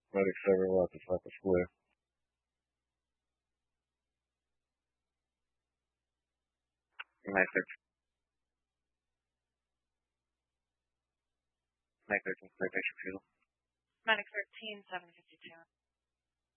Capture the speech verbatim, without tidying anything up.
Medic seven, what the fuck is clear? Medic thirteen, Medic thirteen, clear patient field. Medic thirteen, seven fifty-two.